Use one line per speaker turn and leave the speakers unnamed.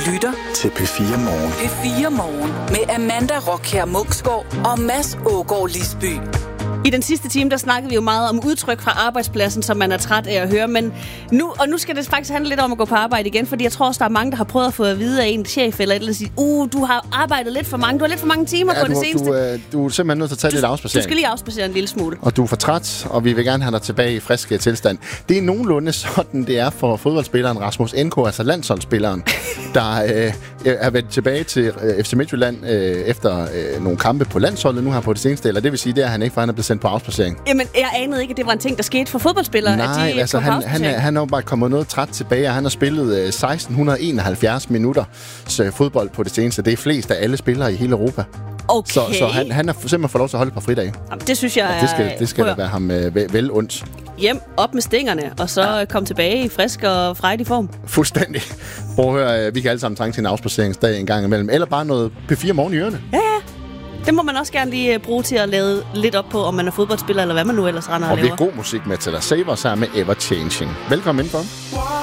lytter
til P4 Morgen.
P4 Morgen med Amanda Rockher Munksgaard og Mads Ågaard Lisby.
I den sidste time, der snakkede vi jo meget om udtryk fra arbejdspladsen, som man er træt af at høre. Men nu skal det faktisk handle lidt om at gå på arbejde igen, fordi jeg tror også, der er mange, der har prøvet at få at vide af en chef eller et eller andet, du har arbejdet lidt for mange, du har lidt for mange timer på det seneste.
Du er simpelthen nødt til at tage lidt afspacering.
Du skal lige afspacere en lille smule.
Og du er for træt, og vi vil gerne have dig tilbage i frisk tilstand. Det er nogenlunde sådan, det er for fodboldspilleren Rasmus Enko, altså landsholdsspilleren, der er vendt tilbage til FC Midtjylland efter nogle kampe på landsholdet nu her på det seneste. Eller det vil sige, det er han ikke, for han er blevet sendt på afspacering.
Jamen, jeg anede ikke, at det var en ting, der skete for fodboldspillere.
Nej,
at de
altså han er jo bare kommet noget træt tilbage, og han har spillet 1671 minutter fodbold på det seneste. Det er flest af alle spillere i hele Europa.
Okay.
Så han har simpelthen fået lov til at holde et par fridage.
Jamen, det synes jeg
det skal da være ham vel ondt.
Hjem, op med stængerne, og så komme tilbage i frisk og frejdig form.
Fuldstændig. Prøv at høre, vi kan alle sammen trænge til en afspaceringsdag en gang imellem. Eller bare noget P4 Morgen i ørerne.
Ja. Det må man også gerne lige bruge til at lade lidt op på, om man er fodboldspiller, eller hvad man nu ellers render og laver.
Og vi har god musik med til dig. Save os her med Ever Changing. Velkommen indenfor.